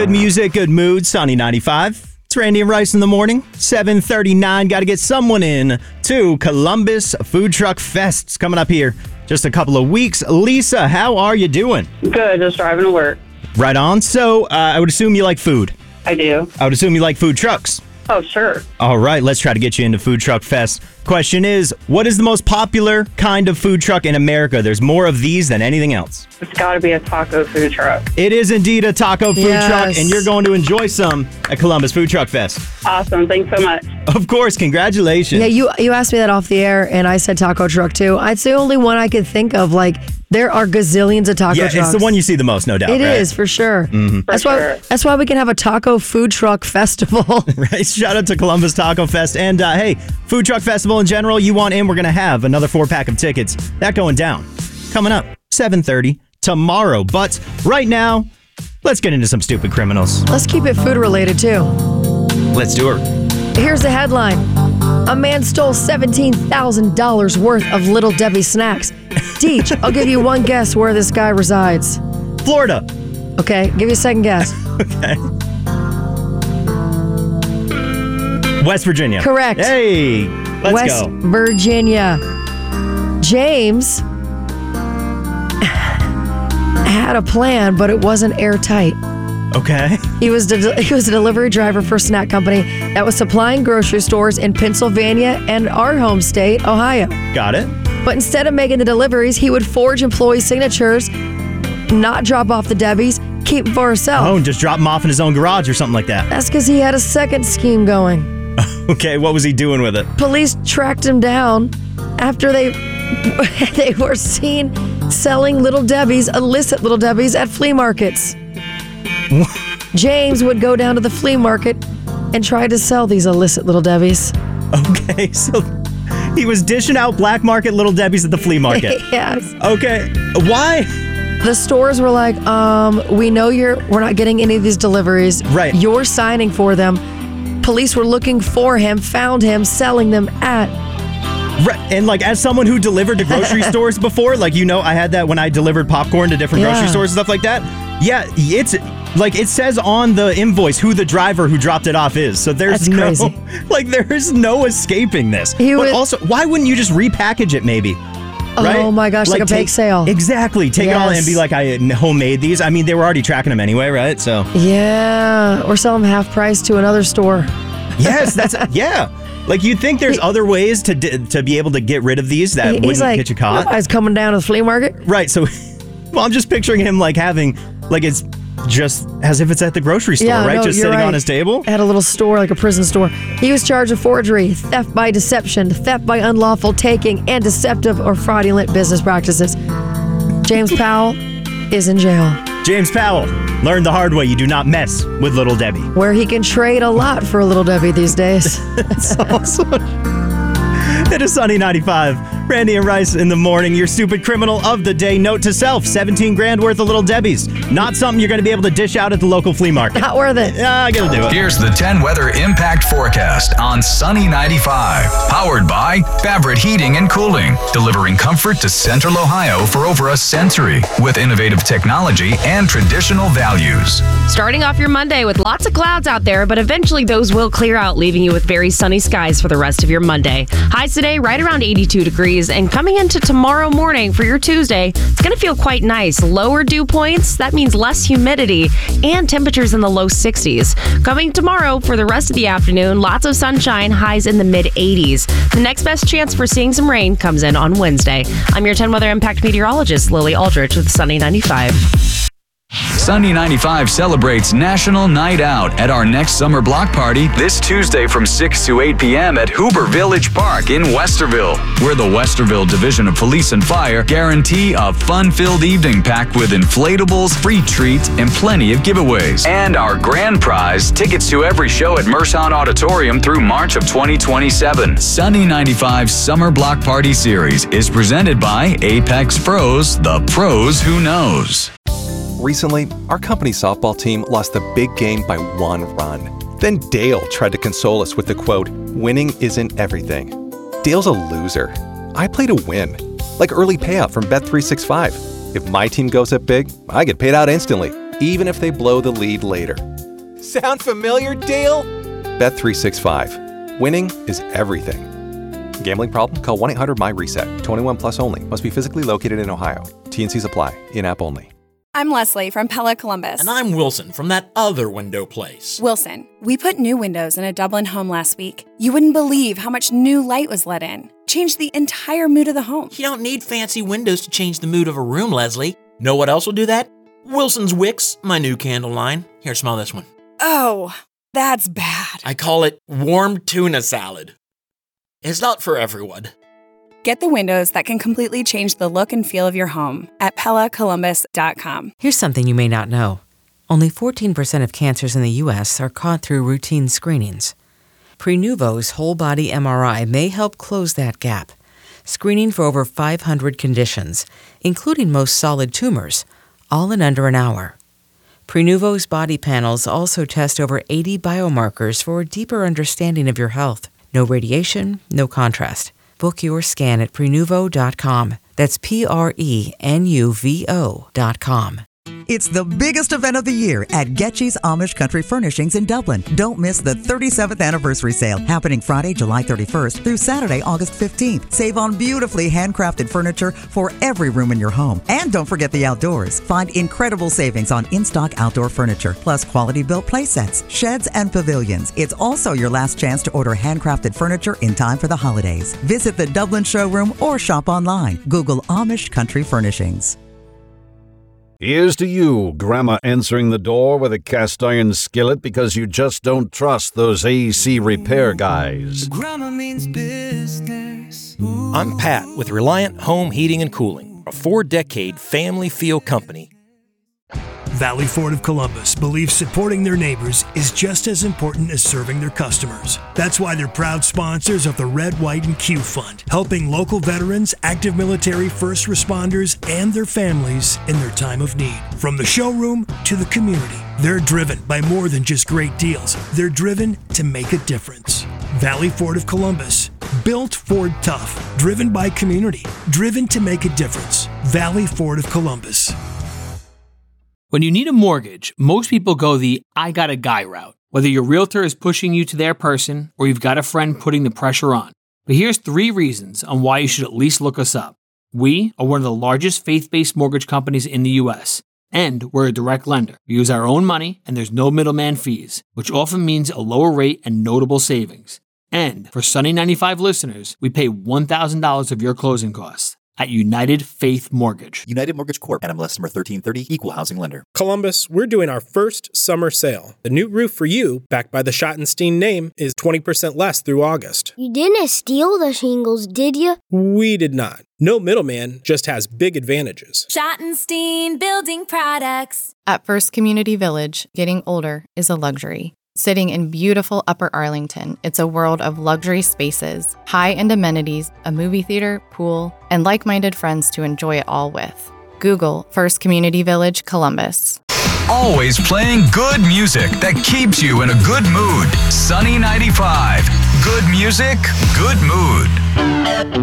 Good music, good mood. Sunny 95. It's Randy and Rice in the morning. 7:39. Got to get someone in to Columbus Food Truck Fest. It's coming up here just a couple of weeks. Lisa, how are you doing? Good, just driving to work. Right on. So I would assume you like food. I do. I would assume you like food trucks. Oh, sure. All right, let's try to get you into Food Truck Fest. Question is, what is the most popular kind of food truck in America? There's more of these than anything else. It's got to be a taco food truck. It is indeed a taco food truck, and you're going to enjoy some at Columbus Food Truck Fest. Awesome. Thanks so much. Of course, congratulations. Yeah, you asked me that off the air, and I said taco truck too. It's the only one I could think of. Like, there are gazillions of taco trucks. It's the one you see the most, no doubt. It right? is, for sure. Mm-hmm. That's why we can have a taco food truck festival. Right. Shout out to Columbus Taco Fest. And hey, Food Truck Festival in general, you want in, we're going to have another 4-pack of tickets. That going down. Coming up, 7:30 tomorrow. But right now, let's get into some stupid criminals. Let's keep it food related too. Let's do it. Here's the headline. A man stole $17,000 worth of Little Debbie snacks. Teach, I'll give you one guess where this guy resides. Florida. Okay, give you a second guess. Okay. West Virginia. Correct. Hey, let's West go. Virginia. James had a plan, but it wasn't airtight. Okay. He was a delivery driver for a snack company that was supplying grocery stores in Pennsylvania and our home state, Ohio. Got it. But instead of making the deliveries, he would forge employee signatures, not drop off the Debbies, keep them for himself. Oh, and just drop them off in his own garage or something like that. That's because he had a second scheme going. Okay, what was he doing with it? Police tracked him down after they were seen selling Little Debbies, illicit Little Debbies, at flea markets. James would go down to the flea market and try to sell these illicit Little Debbies. Okay, so he was dishing out black market Little Debbies at the flea market. Yes. Okay, why? The stores were like, we know we're not getting any of these deliveries. Right. You're signing for them. Police were looking for him, found him, selling them at. Right. And like, as someone who delivered to grocery stores before, like, I had that when I delivered popcorn to different grocery stores and stuff like that. Yeah, it's like, it says on the invoice who the driver who dropped it off is. So there's That's crazy. there's no escaping this. But also, why wouldn't you just repackage it maybe? Right? Oh my gosh, like a bake sale. Exactly. Take it all and be like, I homemade these. I mean, they were already tracking them anyway, right? So. Yeah, or sell them half price to another store. Yes, yeah. Like, you'd think there's other ways to be able to get rid of these that wouldn't get you caught. Nobody's coming down to the flea market. Right, so, well, I'm just picturing him like having, like, it's just as if it's at the grocery store, right? Just sitting on his table. At a little store, like a prison store. He was charged with forgery, theft by deception, theft by unlawful taking, and deceptive or fraudulent business practices. James Powell is in jail. James Powell learned the hard way. You do not mess with Little Debbie. Where he can trade a lot for a Little Debbie these days. That's awesome. It is Sunny 95. Randy and Rice in the morning. Your stupid criminal of the day. Note to self, 17 grand worth of Little Debbies. Not something you're going to be able to dish out at the local flea market. Not worth it. I got to do it. Here's the 10 weather impact forecast on Sunny 95. Powered by Fabric Heating and Cooling. Delivering comfort to Central Ohio for over a century. With innovative technology and traditional values. Starting off your Monday with lots of clouds out there, but eventually those will clear out, leaving you with very sunny skies for the rest of your Monday. Highs today right around 82 degrees, and coming into tomorrow morning for your Tuesday, it's going to feel quite nice. Lower dew points, that means less humidity, and temperatures in the low 60s. Coming tomorrow for the rest of the afternoon, lots of sunshine, highs in the mid 80s. The next best chance for seeing some rain comes in on Wednesday. I'm your 10 Weather Impact meteorologist, Lily Aldrich with Sunny 95. Sunny 95 celebrates National Night Out at our next summer block party this Tuesday from 6 to 8 p.m. at Hooper Village Park in Westerville, where the Westerville Division of Police and Fire guarantee a fun-filled evening packed with inflatables, free treats, and plenty of giveaways. And our grand prize, tickets to every show at Mershon Auditorium through March of 2027. Sunny 95's Summer Block Party Series is presented by Apex Pros, the pros who knows. Recently, our company's softball team lost the big game by 1 run. Then Dale tried to console us with the quote, "Winning isn't everything." Dale's a loser. I play to win, like early payout from Bet365. If my team goes up big, I get paid out instantly. even if they blow the lead later. Sound familiar, Dale? Bet365. Winning is everything. Gambling problem? Call 1-800-MY-RESET. 21 plus only. Must be physically located in Ohio. T&Cs apply. In-app only. I'm Leslie from Pella Columbus. And I'm Wilson from that other window place. Wilson, we put new windows in a Dublin home last week. You wouldn't believe how much new light was let in. Changed the entire mood of the home. You don't need fancy windows to change the mood of a room, Leslie. Know what else will do that? Wilson's Wicks, my new candle line. Here, smell this one. Oh, that's bad. I call it warm tuna salad. It's not for everyone. Get the windows that can completely change the look and feel of your home at PellaColumbus.com. Here's something you may not know. Only 14% of cancers in the U.S. are caught through routine screenings. Prenuvo's whole-body MRI may help close that gap, screening for over 500 conditions, including most solid tumors, all in under an hour. Prenuvo's body panels also test over 80 biomarkers for a deeper understanding of your health. No radiation, no contrast. Book your scan at Prenuvo.com. That's Prenuvo.com. It's the biggest event of the year at Getchy's Amish Country Furnishings in Dublin. Don't miss the 37th anniversary sale happening Friday, July 31st through Saturday, August 15th. Save on beautifully handcrafted furniture for every room in your home. And don't forget the outdoors. Find incredible savings on in-stock outdoor furniture, plus quality-built play sets, sheds, and pavilions. It's also your last chance to order handcrafted furniture in time for the holidays. Visit the Dublin showroom or shop online. Google Amish Country Furnishings. Here's to you, Grandma answering the door with a cast iron skillet because you just don't trust those AC repair guys. Grandma means business. I'm Pat with Reliant Home Heating and Cooling, a 4-decade family feel company. Valley Ford of Columbus believes supporting their neighbors is just as important as serving their customers. That's why they're proud sponsors of the Red, White, and Q Fund, helping local veterans, active military, first responders, and their families in their time of need. From the showroom to the community, they're driven by more than just great deals. They're driven to make a difference. Valley Ford of Columbus, built Ford tough, driven by community, driven to make a difference. Valley Ford of Columbus. When you need a mortgage, most people go the I got a guy route, whether your realtor is pushing you to their person or you've got a friend putting the pressure on. But here's 3 reasons on why you should at least look us up. We are one of the largest faith-based mortgage companies in the U.S., and we're a direct lender. We use our own money and there's no middleman fees, which often means a lower rate and notable savings. And for Sunny 95 listeners, we pay $1,000 of your closing costs at United Faith Mortgage. United Mortgage Corp. NMLS number 1330, Equal Housing Lender. Columbus, we're doing our first summer sale. The new roof for you, backed by the Schottenstein name, is 20% less through August. You didn't steal the shingles, did you? We did not. No middleman, just has big advantages. Schottenstein Building Products. At First Community Village, getting older is a luxury. Sitting in beautiful Upper Arlington, it's a world of luxury spaces, high-end amenities, a movie theater, pool, and like-minded friends to enjoy it all with. Google First Community Village, Columbus. Always playing good music that keeps you in a good mood. Sunny 95. Good music, good mood.